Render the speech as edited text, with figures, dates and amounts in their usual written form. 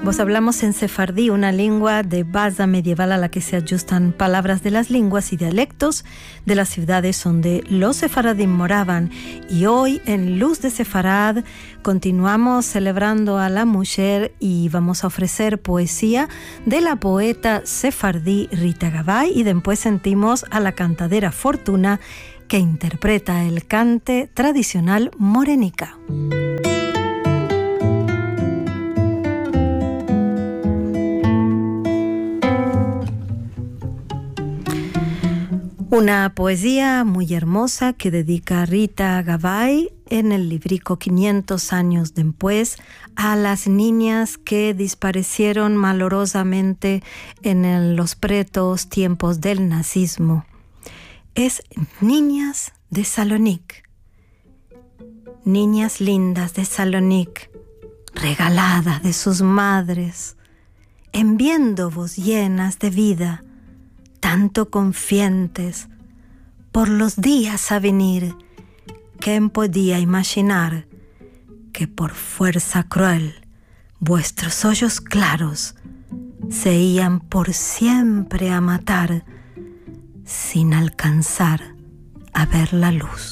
Vos hablamos en sefardí, una lengua de base medieval a la que se ajustan palabras de las lenguas y dialectos de las ciudades donde los sefaradim moraban. Y hoy, en Luz de Sefarad, continuamos celebrando a la mujer y vamos a ofrecer poesía de la poeta sefardí Rita Gabay, y después sentimos a la cantadera Fortuna, que interpreta el cante tradicional morenica. Una poesía muy hermosa que dedica Rita Gabay en el librico 500 años después a las niñas que desaparecieron malorosamente en los pretos tiempos del nazismo. Es Niñas de Salonic, niñas lindas de Salonic, regaladas de sus madres, enviándoos llenas de vida, tanto confientes por los días a venir, ¿quién podía imaginar que por fuerza cruel vuestros ojos claros se iban por siempre a matar sin alcanzar a ver la luz?